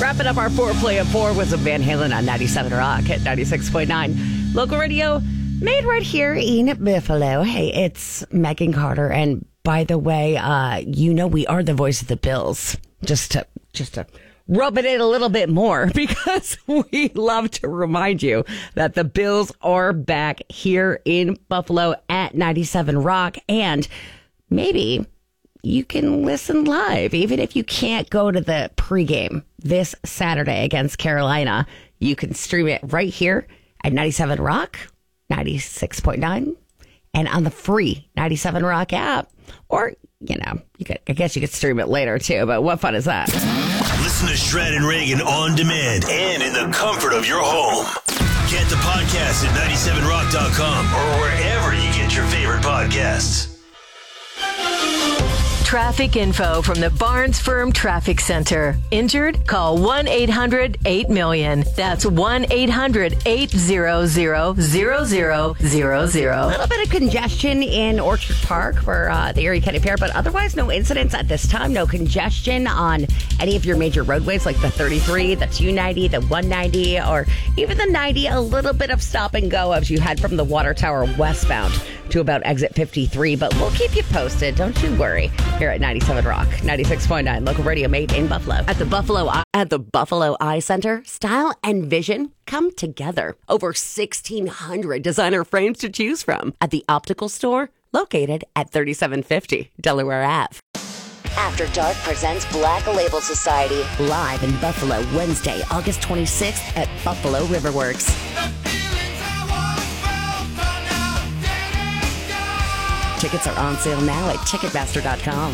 Wrapping up our foreplay at 4 with some Van Halen on 97 Rock at 96.9. Local radio made right here in Buffalo. Hey, it's Megan Carter. And by the way, we are the voice of the Bills. Just to rub it in a little bit more, because we love to remind you that the Bills are back here in Buffalo at 97 Rock. And maybe you can listen live, even if you can't go to the pregame this Saturday against Carolina. You can stream it right here at 97 Rock, 96.9, and on the free 97 Rock app. Or, I guess you could stream it later too, but what fun is that? Listen to Shred and Reagan on demand and in the comfort of your home. Get the podcast at 97rock.com or wherever you get your favorite podcasts. Traffic info from the Barnes Firm Traffic Center. Injured? Call 1-800-8-MILLION. That's 1-800-800-0000. A little bit of congestion in Orchard Park for the Erie County Fair, but otherwise no incidents at this time. No congestion on any of your major roadways like the 33, the 290, the 190, or even the 90. A little bit of stop and go as you head from the Water Tower westbound to about exit 53, but we'll keep you posted. Don't you worry. Here at 97 Rock, 96.9, local radio made in Buffalo. At the Buffalo Eye Center, style and vision come together. Over 1,600 designer frames to choose from at the optical store located at 3750 Delaware Ave. After Dark presents Black Label Society live in Buffalo Wednesday, August 26th at Buffalo Riverworks. Tickets are on sale now at Ticketmaster.com.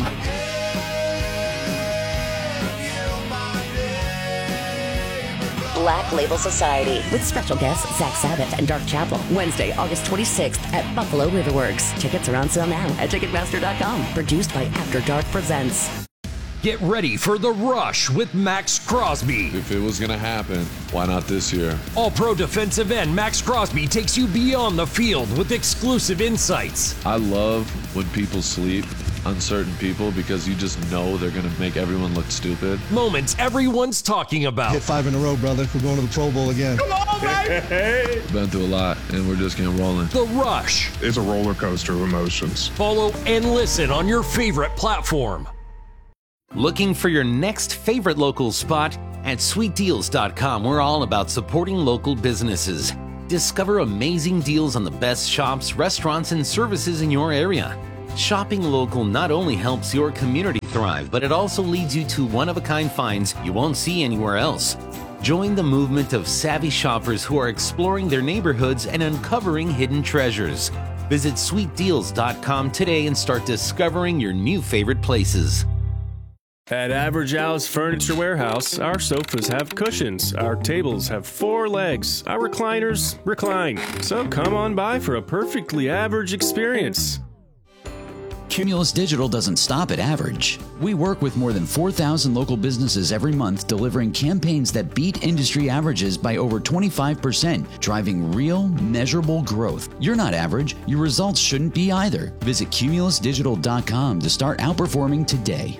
Black Label Society with special guests Zach Sabbath and Dark Chapel. Wednesday, August 26th at Buffalo Riverworks. Tickets are on sale now at Ticketmaster.com. Produced by After Dark Presents. Get ready for The Rush with Max Crosby. If it was going to happen, why not this year? All-Pro defensive end Max Crosby takes you beyond the field with exclusive insights. I love when people sleep on certain people because you just know they're going to make everyone look stupid. Moments everyone's talking about. Hit 5 in a row, brother. We're going to the Pro Bowl again. Come on, baby! Been through a lot, and we're just getting rolling. The Rush. It's a roller coaster of emotions. Follow and listen on your favorite platform. Looking for your next favorite local spot? At sweetdeals.com, we're all about supporting local businesses. Discover amazing deals on the best shops, restaurants, and services in your area. Shopping local not only helps your community thrive, but it also leads you to one-of-a-kind finds you won't see anywhere else. Join the movement of savvy shoppers who are exploring their neighborhoods and uncovering hidden treasures. Visit sweetdeals.com today and start discovering your new favorite places. At Average Al's Furniture Warehouse, our sofas have cushions, our tables have 4 legs, our recliners recline. So come on by for a perfectly average experience. Cumulus Digital doesn't stop at average. We work with more than 4,000 local businesses every month, delivering campaigns that beat industry averages by over 25%, driving real, measurable growth. You're not average. Your results shouldn't be either. Visit cumulusdigital.com to start outperforming today.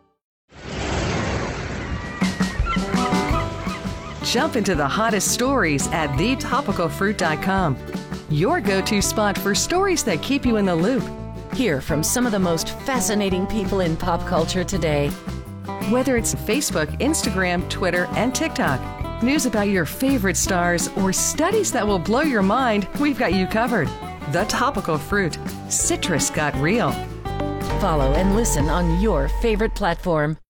Jump into the hottest stories at thetopicalfruit.com. Your go-to spot for stories that keep you in the loop. Hear from some of the most fascinating people in pop culture today. Whether it's Facebook, Instagram, Twitter, and TikTok, news about your favorite stars, or studies that will blow your mind, we've got you covered. The Topical Fruit. Citrus got real. Follow and listen on your favorite platform.